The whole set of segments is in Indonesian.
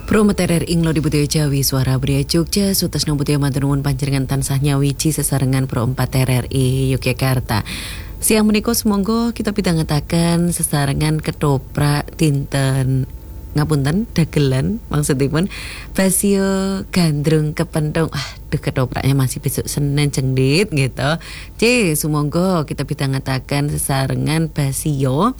Prometerer inglo di Budaya Jawi Suara Budaya Jogja Sutasna Budaya Maturnuwun panjenengan tansah nyawiji sesarengan Pro 4 RRI Yogyakarta. Siang menika semonggo kita pidhangetaken sesarengan ketoprak dinten ngapunten dagelan maksudipun basio gandrung kepenthung. Aduh ketopraknya masih besok Senin cendit gitu. Sumonggo kita pidhangetaken sesarengan basio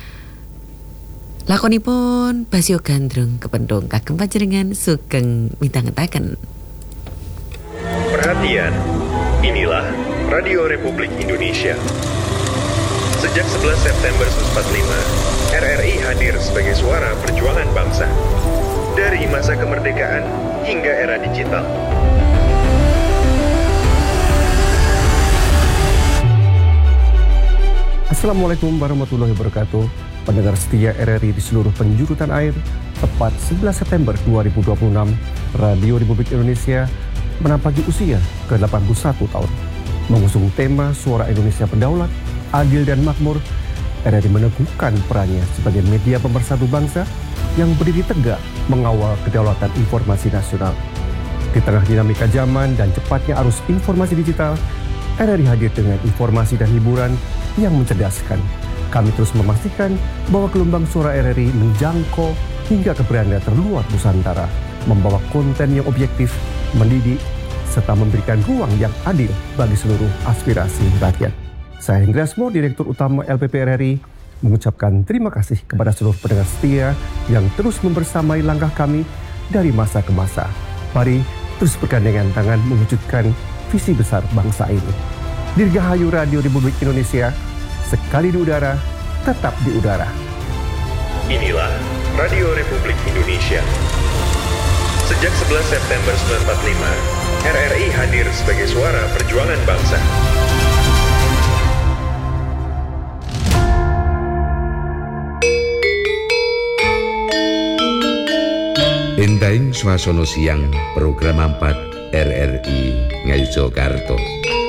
lakonipun basio gandrung kepenthung kagem panjenengan sugeng midhangetaken. Perhatian, inilah Radio Republik Indonesia. Sejak 11 September 1945, RRI hadir sebagai suara perjuangan bangsa. Dari masa kemerdekaan hingga era digital. Assalamualaikum warahmatullahi wabarakatuh. Pendengar setia RRI di seluruh penjuru tanah air, tepat 11 September 2026, Radio Republik Indonesia menampaki usia ke-81 tahun. Mengusung tema Suara Indonesia Berdaulat, Adil dan Makmur, RRI meneguhkan perannya sebagai media pemersatu bangsa yang berdiri tegak mengawal kedaulatan informasi nasional. Di tengah dinamika zaman dan cepatnya arus informasi digital, RRI hadir dengan informasi dan hiburan yang mencerdaskan. Kami terus memastikan bahwa gelombang suara RRI menjangkau hingga ke beranda terluar Nusantara, membawa konten yang objektif, mendidik, serta memberikan ruang yang adil bagi seluruh aspirasi rakyat. Saya Hendriasmo, Direktur Utama LPP RRI, mengucapkan terima kasih kepada seluruh pendengar setia yang terus membersamai langkah kami dari masa ke masa. Mari terus bergandengan tangan mewujudkan visi besar bangsa ini. Dirgahayu Radio Republik Indonesia, sekali di udara, tetap di udara. Inilah Radio Republik Indonesia. Sejak 11 September 1945, RRI hadir sebagai suara perjuangan bangsa. Entahing swasana siang program 4 RRI Ngayogyakarta.